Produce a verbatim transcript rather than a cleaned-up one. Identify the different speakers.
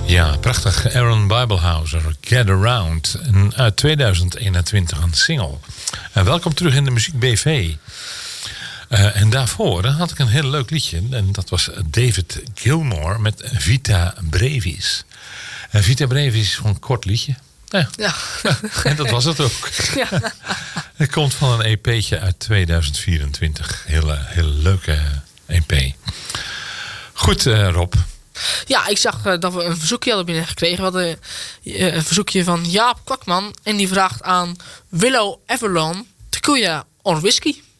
Speaker 1: Ja, prachtig. Aaron Bibelhauser, Get Around. En uit tweeduizend eenentwintig een single. En welkom terug in de Muziek B V. Uh, en daarvoor had ik een heel leuk liedje. En dat was David Gilmour met Vita Brevis. En Vita Brevis is gewoon een kort liedje. Ja. Ja. En dat was het ook. Ja. Het komt van een E P'tje uit tweeduizend vierentwintig. Hele, hele leuke E P. Goed, uh, Rob.
Speaker 2: Ja, ik zag uh, dat we een verzoekje hadden binnengekregen. We hadden uh, een verzoekje van Jaap Kwakman. En die vraagt aan Willow Avalon Tequila or Whisky.